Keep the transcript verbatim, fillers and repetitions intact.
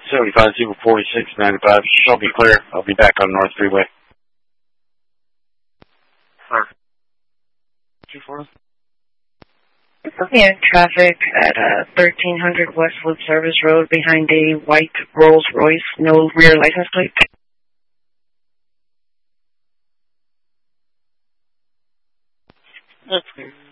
seventy-five, Zebra forty-six, ninety-five. Show me clear. I'll be back on North Freeway. Two four. Yeah, traffic at uh, thirteen hundred Westwood Service Road behind a white Rolls Royce, no rear license plate. That's clear.